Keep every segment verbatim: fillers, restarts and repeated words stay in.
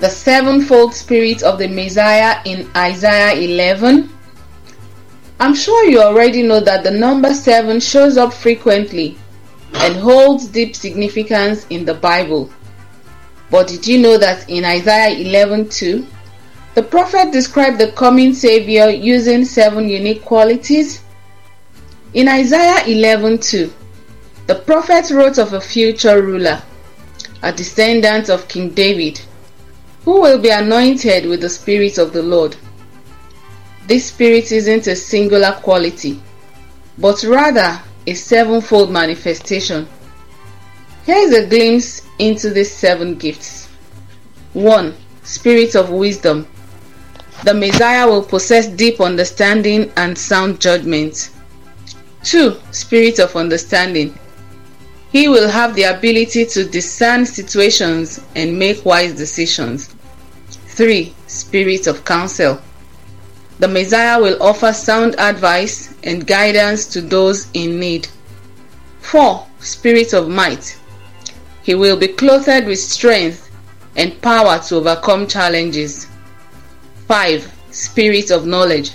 the sevenfold spirit of the Messiah in Isaiah eleven. I'm sure you already know that the number seven shows up frequently and holds deep significance in the Bible. But did you know that in Isaiah eleven two, the prophet described the coming Savior using seven unique qualities? In Isaiah eleven two, the prophet wrote of a future ruler, a descendant of King David, who will be anointed with the Spirit of the Lord. This Spirit isn't a singular quality, but rather a sevenfold manifestation. Here is a glimpse into these seven gifts. one. Spirit of wisdom. The Messiah will possess deep understanding and sound judgment. two. Spirit of understanding. He will have the ability to discern situations and make wise decisions. three. Spirit of counsel. The Messiah will offer sound advice and guidance to those in need. four. Spirit of might. He will be clothed with strength and power to overcome challenges. five. Spirit of knowledge.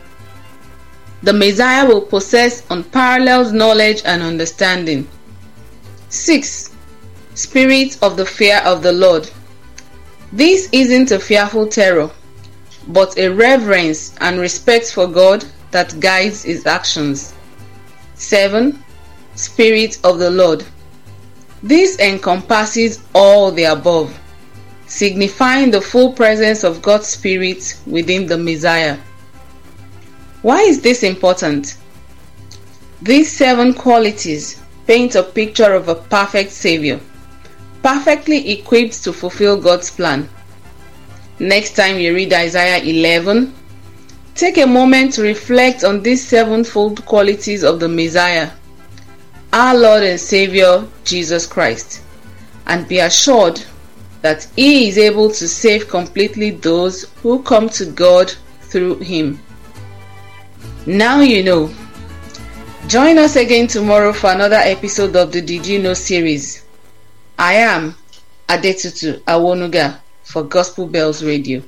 The Messiah will possess unparalleled knowledge and understanding. six. Spirit of the fear of the Lord. This isn't a fearful terror, but a reverence and respect for God that guides his actions. seven. Spirit of the Lord. This encompasses all the above, signifying the full presence of God's Spirit within the Messiah. Why is this important? These seven qualities paint a picture of a perfect Savior, perfectly equipped to fulfill God's plan. Next time you read Isaiah eleven, take a moment to reflect on these sevenfold qualities of the Messiah, our Lord and Savior Jesus Christ, and be assured that He is able to save completely those who come to God through Him. Now you know. Join us again tomorrow for another episode of the Did You Know series. I am Adetutu Awonuga for Gospel Bells Radio.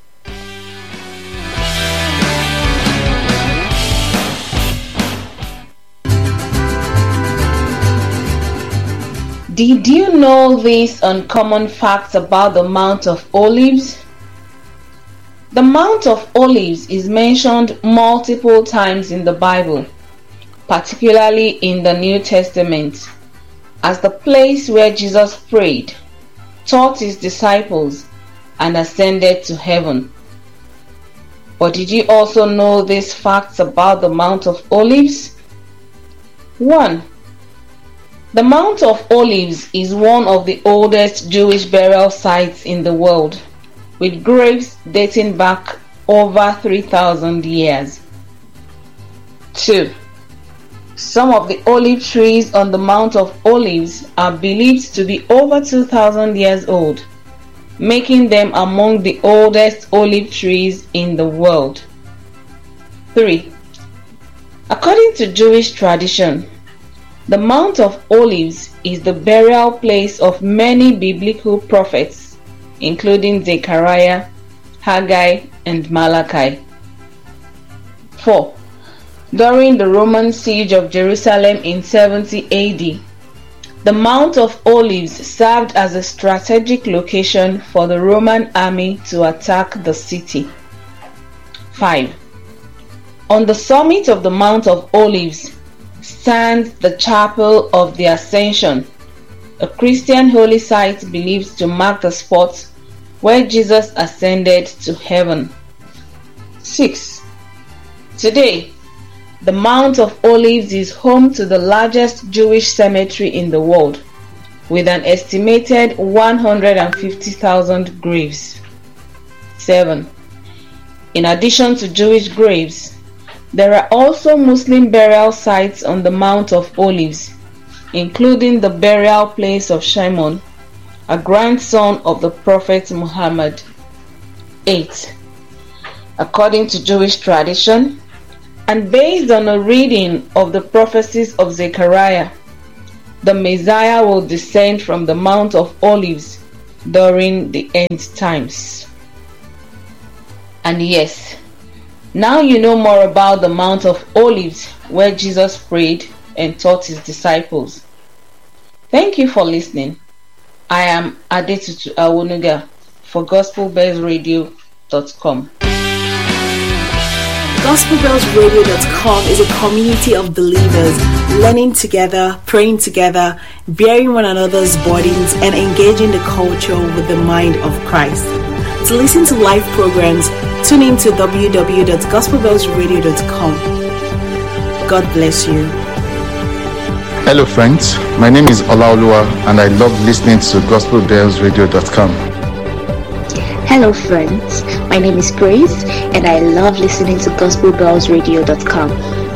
Did you know these uncommon facts about the Mount of Olives? The Mount of Olives is mentioned multiple times in the Bible, particularly in the New Testament, as the place where Jesus prayed, taught his disciples, and ascended to heaven. But did you also know these facts about the Mount of Olives? one. The Mount of Olives is one of the oldest Jewish burial sites in the world, with graves dating back over three thousand years. two. Some of the olive trees on the Mount of Olives are believed to be over two thousand years old, making them among the oldest olive trees in the world. three. According to Jewish tradition, the Mount of Olives is the burial place of many biblical prophets, including Zechariah, Haggai, and Malachi. four. During the Roman siege of Jerusalem in seventy A D, the Mount of Olives served as a strategic location for the Roman army to attack the city. five. On the summit of the Mount of Olives stands the Chapel of the Ascension, a Christian holy site believed to mark the spot where Jesus ascended to heaven. six. Today, the Mount of Olives is home to the largest Jewish cemetery in the world, with an estimated one hundred fifty thousand graves. seven. In addition to Jewish graves, there are also Muslim burial sites on the Mount of Olives, including the burial place of Shimon, a grandson of the Prophet Muhammad. eight. According to Jewish tradition, and based on a reading of the prophecies of Zechariah, the Messiah will descend from the Mount of Olives during the end times. And yes, now you know more about the Mount of Olives where Jesus prayed and taught his disciples. Thank you for listening. I am Adetutu Awonuga for gospel bells radio dot com. gospel bells radio dot com is a community of believers learning together, praying together, bearing one another's burdens, and engaging the culture with the mind of Christ. To listen to live programs, tune in to w w w dot gospel bells radio dot com. God bless you. Hello friends, my name is Olaoluwa and I love listening to gospel bells radio dot com. Hello friends, my name is Grace and I love listening to gospel bells radio dot com.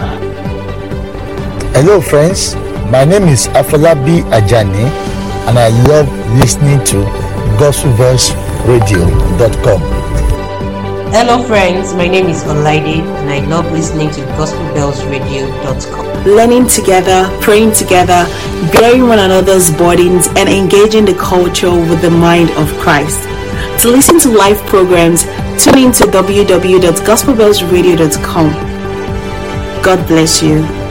Hello friends, my name is Afolabi Ajani and I love listening to gospel bells radio dot com. Hello friends, my name is Olaide and I love listening to gospel bells radio dot com. Learning together, praying together, bearing one another's burdens, and engaging the culture with the mind of Christ. To listen to live programs, tune in to w w w dot gospel bells radio dot com. God bless you.